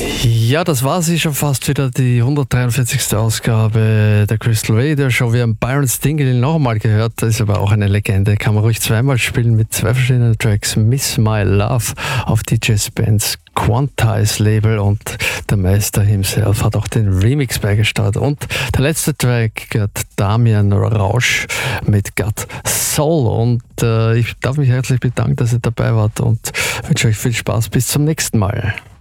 Ja, das war sie schon fast wieder, die 143. Ausgabe der Crystal Radio Show. Wir haben Byron Stingley noch einmal gehört, das ist aber auch eine Legende. Kann man ruhig zweimal spielen mit zwei verschiedenen Tracks. Miss My Love auf DJ Spence Quantize Label und der Meister himself hat auch den Remix beigesteuert. Und der letzte Track gehört Damian Rausch mit Got Soul. Und ich darf mich herzlich bedanken, dass ihr dabei wart und wünsche euch viel Spaß. Bis zum nächsten Mal.